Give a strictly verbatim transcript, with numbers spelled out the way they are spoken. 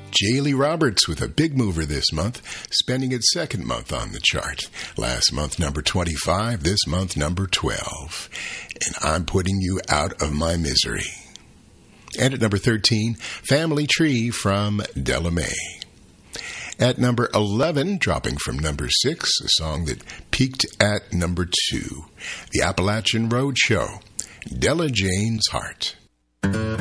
Jaley Roberts with a big mover this month, spending its second month on the chart. Last month, number twenty-five. This month, number twelve. And I'm putting you out of my misery. And at number thirteen, Family Tree from Della Mae. At number eleven, dropping from number six, a song that peaked at number two, The Appalachian Road Show, Della Jane's Heart.